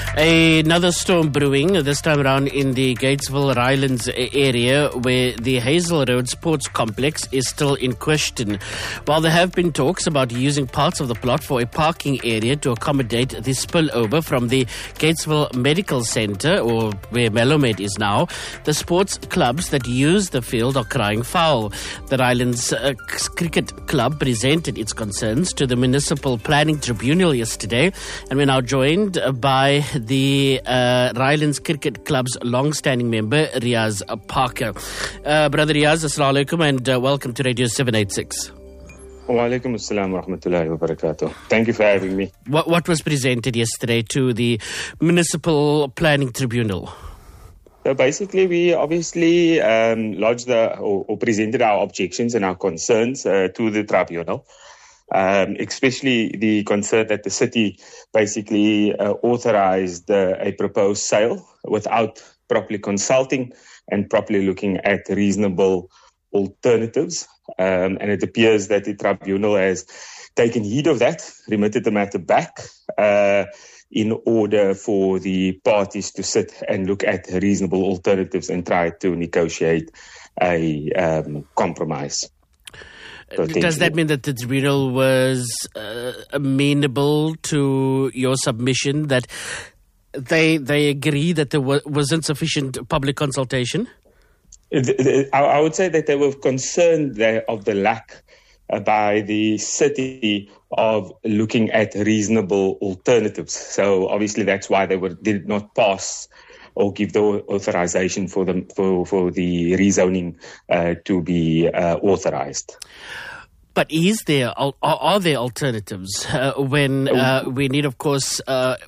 Another storm brewing, this time around in the Gatesville Rylands area, where the Hazel Road Sports Complex is still in question. While there have been talks about using parts of the plot for a parking area to accommodate the spillover from the Gatesville Medical Centre, or where Melomed is now, the sports clubs that use the field are crying foul. The Rylands Cricket Club presented its concerns to the Municipal Planning Tribunal yesterday, and we're now joined by the Rylands Cricket Club's long-standing member, Riaz Parker. Brother Riaz, assalamu alaikum, and welcome to Radio 786. Wa alaikum assalam wa rahmatullahi wa barakatuh. Thank you for having me. What was presented yesterday to the Municipal Planning Tribunal? So basically, we obviously lodged or presented our objections and our concerns to the tribunal. Especially the concern that the city basically authorized a proposed sale without properly consulting and properly looking at reasonable alternatives. And it appears that the tribunal has taken heed of that, remitted the matter back in order for the parties to sit and look at reasonable alternatives and try to negotiate a compromise. Does that mean that the tribunal was amenable to your submission, that they agree that there wasn't sufficient public consultation? I would say that they were concerned of the lack by the city of looking at reasonable alternatives. So obviously that's why they did not pass or give the authorization for the rezoning to be authorized. But are there alternatives when we need, of course,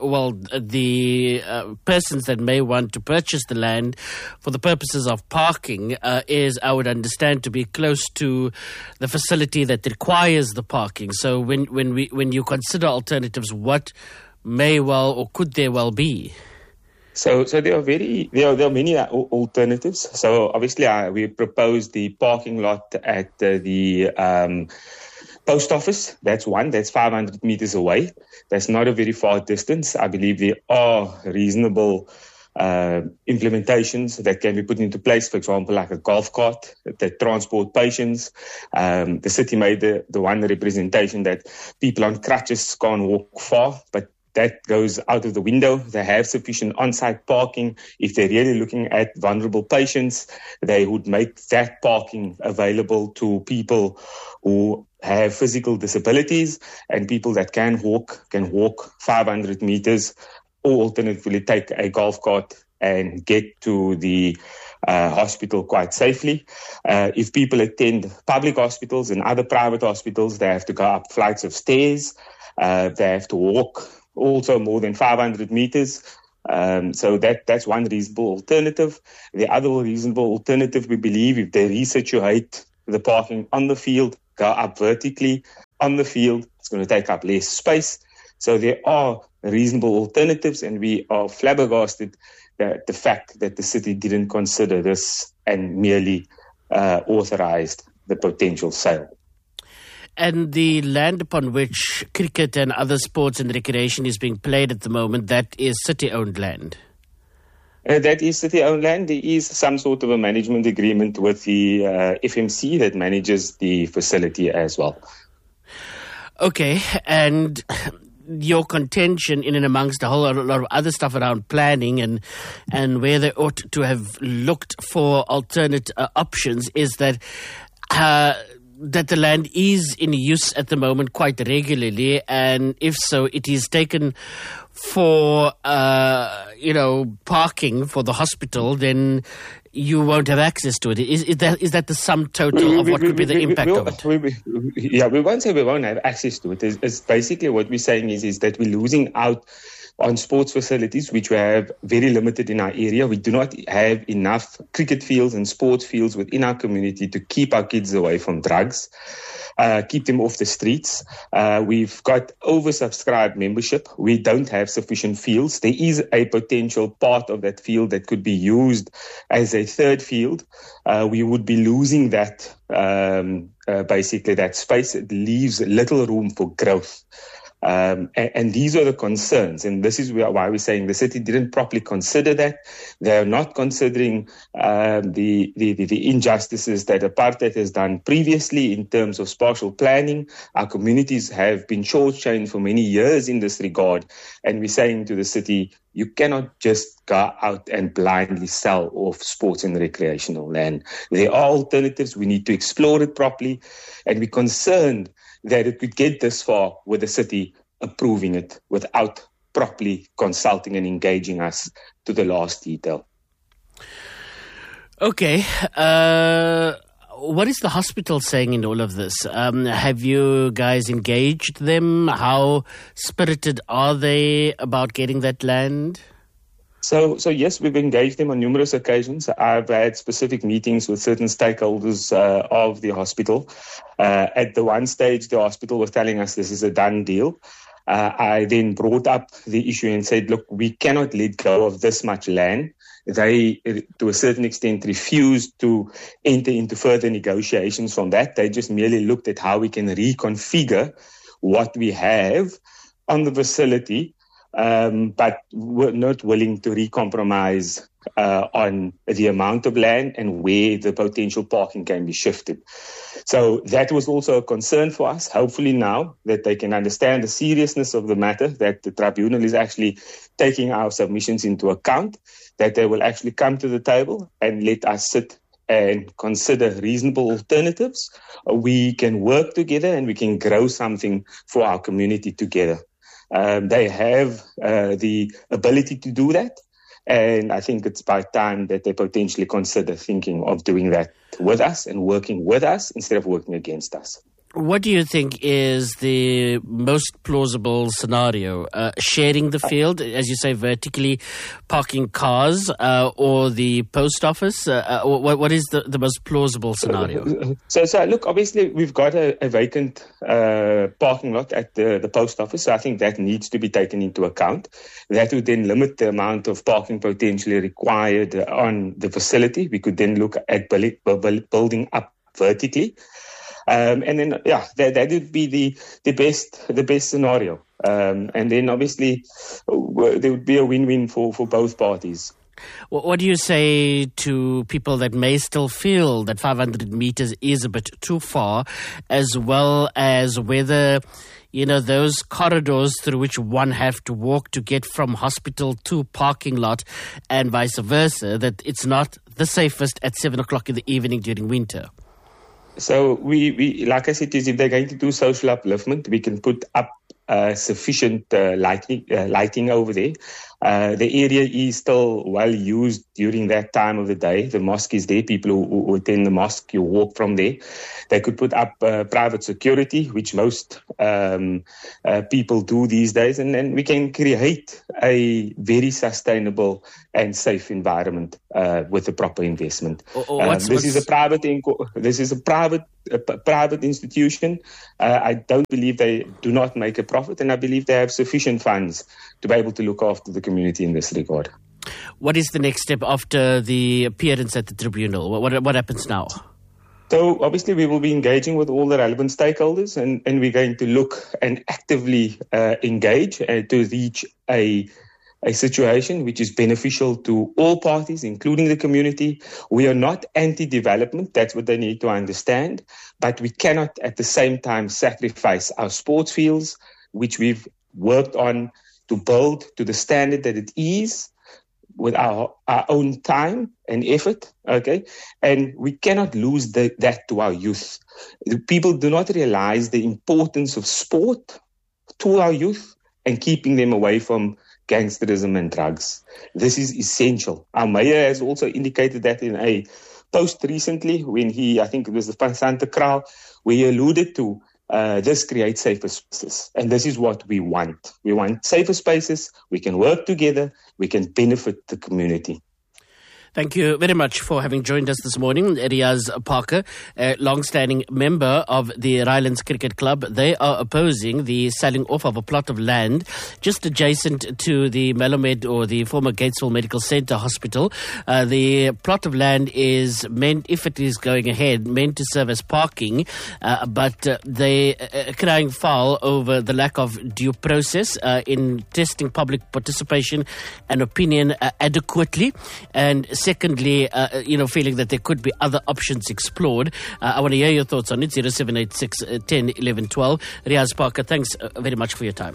the persons that may want to purchase the land for the purposes of parking is, I would understand, to be close to the facility that requires the parking. So when you consider alternatives, what may well or could there well be? So there are many alternatives. So obviously we proposed the parking lot at the post office. That's one. That's 500 meters away. That's not a very far distance. I believe there are reasonable implementations that can be put into place. For example, like a golf cart that transport patients. The city made the one representation that people on crutches can't walk far, but that goes out of the window. They have sufficient on-site parking. If they're really looking at vulnerable patients, they would make that parking available to people who have physical disabilities and people that can walk 500 meters, or alternatively take a golf cart and get to the hospital quite safely. If people attend public hospitals and other private hospitals, they have to go up flights of stairs. They have to walk also more than 500 meters. So that's one reasonable alternative. The other reasonable alternative, we believe, if they resituate the parking on the field, go up vertically on the field, it's going to take up less space. So there are reasonable alternatives, and we are flabbergasted that the fact that the city didn't consider this and merely authorized the potential sale. And the land upon which cricket and other sports and recreation is being played at the moment, that is city-owned land? That is city-owned land. There is some sort of a management agreement with the FMC that manages the facility as well. Okay, and your contention in and amongst a whole lot of other stuff around planning and where they ought to have looked for alternate options is that the land is in use at the moment quite regularly, and if so, it is taken for parking for the hospital, then you won't have access to it. Is that the sum total of what could be the impact of it? We won't say we won't have access to it. It's basically what we're saying is that we're losing out on sports facilities, which we have very limited in our area. We do not have enough cricket fields and sports fields within our community to keep our kids away from drugs, keep them off the streets. We've got oversubscribed membership. We don't have sufficient fields. There is a potential part of that field that could be used as a third field. We would be losing that, basically that space. It leaves little room for growth. And these are the concerns. And this is why we're saying the city didn't properly consider that. They are not considering the injustices that apartheid has done previously in terms of spatial planning. Our communities have been shortchanged for many years in this regard. And we're saying to the city, you cannot just go out and blindly sell off sports and recreational land. There are alternatives. We need to explore it properly. And we're concerned that it could get this far with the city approving it without properly consulting and engaging us to the last detail. Okay. What is the hospital saying in all of this? Have you guys engaged them? How spirited are they about getting that land? So yes, we've engaged them on numerous occasions. I've had specific meetings with certain stakeholders of the hospital. At the one stage, the hospital was telling us this is a done deal. I then brought up the issue and said, look, we cannot let go of this much land. They, to a certain extent, refused to enter into further negotiations from that. They just merely looked at how we can reconfigure what we have on the facility, but were not willing to recompromise on the amount of land and where the potential parking can be shifted. So that was also a concern for us. Hopefully now that they can understand the seriousness of the matter, that the tribunal is actually taking our submissions into account, that they will actually come to the table and let us sit and consider reasonable alternatives. We can work together and we can grow something for our community together. They have the ability to do that. And I think it's by time that they potentially consider thinking of doing that with us and working with us instead of working against us. What do you think is the most plausible scenario? Sharing the field, as you say, vertically parking cars, or the post office? What is the most plausible scenario? So look, obviously we've got a vacant parking lot at the post office. So I think that needs to be taken into account. That would then limit the amount of parking potentially required on the facility. We could then look at building up vertically. And then, that would be the best scenario. And then obviously there would be a win-win for both parties. What do you say to people that may still feel that 500 meters is a bit too far, as well as whether, those corridors through which one have to walk to get from hospital to parking lot and vice versa, that it's not the safest at 7 o'clock in the evening during winter? So we like I said, if they're going to do social upliftment, we can put up sufficient lighting over there. The area is still well used during that time of the day. The mosque is there. People who attend the mosque, you walk from there. They could put up private security, which most people do these days. And then we can create a very sustainable and safe environment with the proper investment. This is a private institution. I don't believe they do not make a profit, and I believe they have sufficient funds to be able to look after the community in this regard. What is the next step after the appearance at the tribunal? What happens now? So obviously we will be engaging with all the relevant stakeholders, and we're going to look and actively engage to reach a situation which is beneficial to all parties, including the community. We are not anti-development. That's what they need to understand. But we cannot at the same time sacrifice our sports fields, which we've worked on to build to the standard that it is with our own time and effort, okay? And we cannot lose that to our youth. People do not realize the importance of sport to our youth and keeping them away from gangsterism and drugs. This is essential. Our mayor has also indicated that in a post recently when I think it was the Van Santa Kraal, where he alluded to this creates safer spaces. And this is what we want. We want safer spaces. We can work together. We can benefit the community. Thank you very much for having joined us this morning. Riaz Parker, a long-standing member of the Rylands Cricket Club. They are opposing the selling off of a plot of land just adjacent to the Melomed or the former Gatesville Medical Centre Hospital. The plot of land is meant, if it is going ahead, meant to serve as parking, but they are crying foul over the lack of due process in testing public participation and opinion adequately. And secondly, feeling that there could be other options explored. I want to hear your thoughts on it. 0786 10 11 12. Riaz Parker, thanks very much for your time.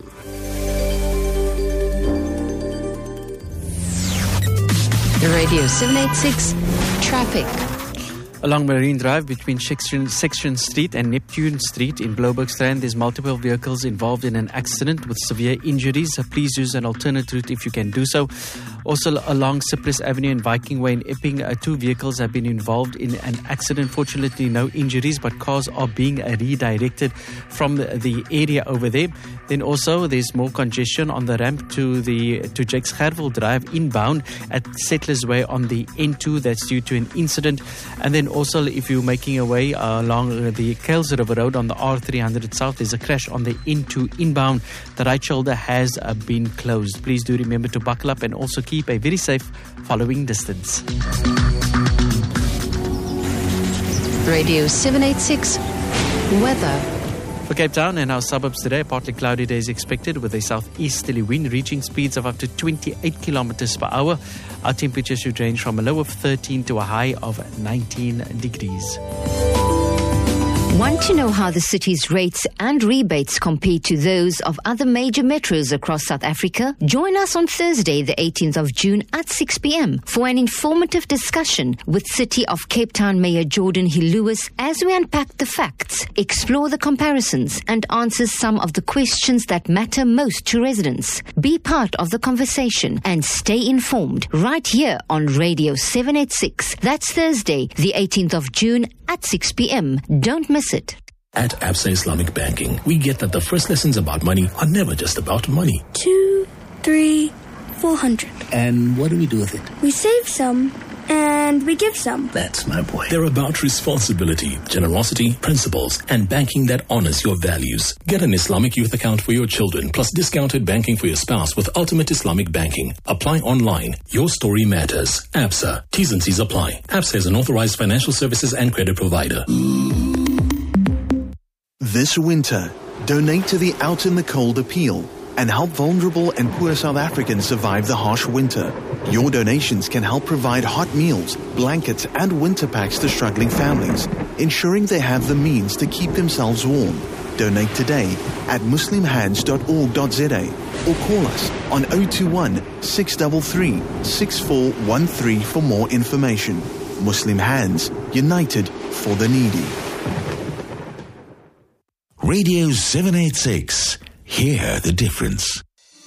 Radio 786 Traffic. Along Marine Drive between Section Street and Neptune Street in Bloubergstrand, there's multiple vehicles involved in an accident with severe injuries. Please use an alternate route if you can do so. Also along Cyprus Avenue and Viking Way in Epping, 2 vehicles have been involved in an accident. Fortunately, no injuries, but cars are being redirected from the area over there. Then also there's more congestion on the ramp to Jakes Gerwel Drive inbound at Settlers Way on the N2. That's due to an incident. And then also, if you're making your way along the Kales River Road on the R300 South, there's a crash on the N2 inbound. The right shoulder has been closed. Please do remember to buckle up and also keep a very safe following distance. Radio 786 Weather. For Cape Town and our suburbs today, partly cloudy days expected with a southeasterly wind reaching speeds of up to 28 kilometers per hour. Our temperatures should range from a low of 13 to a high of 19 degrees. Want to know how the city's rates and rebates compare to those of other major metros across South Africa? Join us on Thursday, the 18th of June at 6 p.m. for an informative discussion with City of Cape Town Mayor Jordan Hill-Lewis as we unpack the facts, explore the comparisons, and answer some of the questions that matter most to residents. Be part of the conversation and stay informed right here on Radio 786. That's Thursday, the 18th of June at 6 p.m. Don't miss it. At Absa Islamic Banking, we get that the first lessons about money are never just about money. 2, 3, 400. And what do we do with it? We save some and we give some. That's my boy. They're about responsibility, generosity, principles, and banking that honors your values. Get an Islamic youth account for your children, plus discounted banking for your spouse with Ultimate Islamic Banking. Apply online. Your story matters. Absa. T's and C's apply. Absa is an authorized financial services and credit provider. This winter, donate to the Out in the Cold appeal and help vulnerable and poor South Africans survive the harsh winter. Your donations can help provide hot meals, blankets, and winter packs to struggling families, ensuring they have the means to keep themselves warm. Donate today at muslimhands.org.za or call us on 021 633 6413 for more information. Muslim Hands, united for the needy. Radio 786. Hear the difference.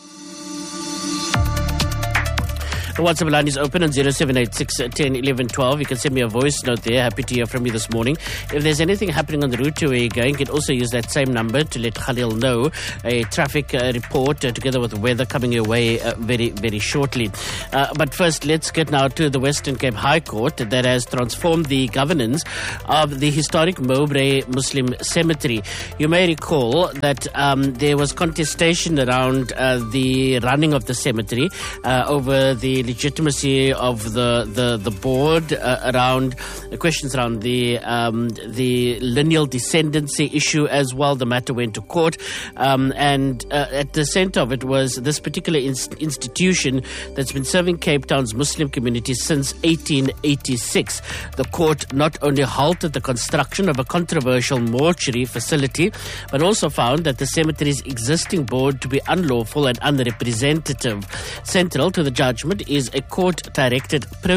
The WhatsApp line is open on 0786 10 11 12. You can send me a voice note there. Happy to hear from you this morning. If there's anything happening on the route to where you're going, you can also use that same number to let Khalil know. A traffic report together with weather coming your way very, very shortly. But first, let's get now to the Western Cape High Court that has transformed the governance of the historic Mowbray Muslim Cemetery. You may recall that there was contestation around the running of the cemetery over the legitimacy of the board, around questions around the lineal descendancy issue as well. The matter went to court, and at the centre of it was this particular institution that's been serving Cape Town's Muslim community since 1886. The court not only halted the construction of a controversial mortuary facility, but also found that the cemetery's existing board to be unlawful and unrepresentative. Central to the judgment is a court-directed